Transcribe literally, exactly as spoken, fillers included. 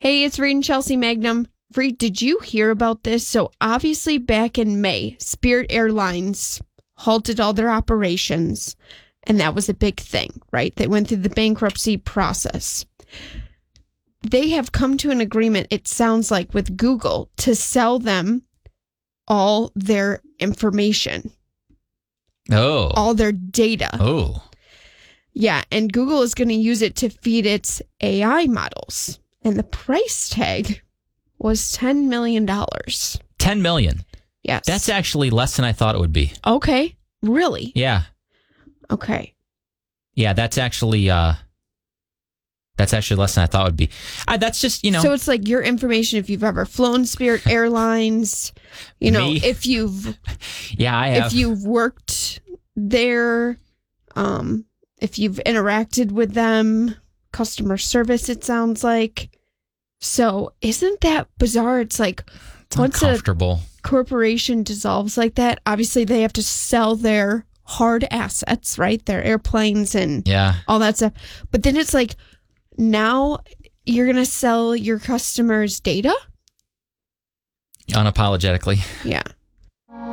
Hey, it's Reed and Chelsea Magnum. Reed, did you hear about this? So obviously back in May, Spirit Airlines halted all their operations, and that was a big thing, right? They went through the bankruptcy process. They have come to an agreement, it sounds like, with Google to sell them all their information. Oh. All their data. Oh. Yeah, and Google is going to use it to feed its A I models. And the price tag was ten million dollars. ten million dollars. Yes. That's actually less than I thought it would be. Okay. Really? Yeah. Okay. Yeah, that's actually uh, that's actually less than I thought it would be. Uh, that's just, you know. So it's like your information if you've ever flown Spirit Airlines, you know, Me? if you've yeah, I have. if you've worked there, um, if you've interacted with them, customer service, it sounds like. So isn't that bizarre? It's like it's once uncomfortable. a corporation dissolves like that, obviously they have to sell their hard assets, right? Their airplanes and yeah. all that stuff. But then it's like, now you're going to sell your customers' data? Unapologetically. Yeah.